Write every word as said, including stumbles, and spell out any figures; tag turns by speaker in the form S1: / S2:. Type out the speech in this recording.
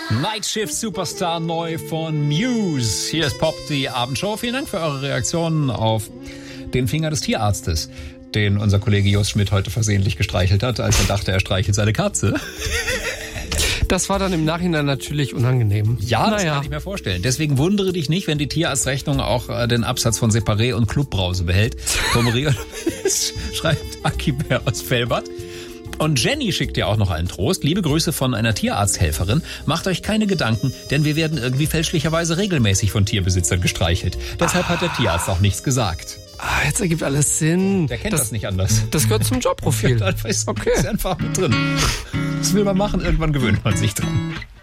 S1: Nightshift Superstar neu von Muse. Hier ist Pop, die Abendshow. Vielen Dank für eure Reaktionen auf den Finger des Tierarztes, den unser Kollege Jost Schmidt heute versehentlich gestreichelt hat, als er dachte, er streichelt seine Katze.
S2: Das war dann im Nachhinein natürlich unangenehm.
S1: Ja, das naja. kann ich mir vorstellen. Deswegen wundere dich nicht, wenn die Tierarztrechnung auch den Absatz von Separé und Clubbrause behält. Schreibt Aki Bär aus Felbert. Und Jenny schickt dir auch noch einen Trost. Liebe Grüße von einer Tierarzthelferin. Macht euch keine Gedanken, denn wir werden irgendwie fälschlicherweise regelmäßig von Tierbesitzern gestreichelt. Deshalb ah. hat der Tierarzt auch nichts gesagt.
S2: Ah, jetzt ergibt alles Sinn.
S1: Der kennt das, das nicht anders.
S2: Das gehört zum Jobprofil.
S1: Ja, ist, okay. Ist einfach mit drin. Das will man machen, irgendwann gewöhnt man sich dran.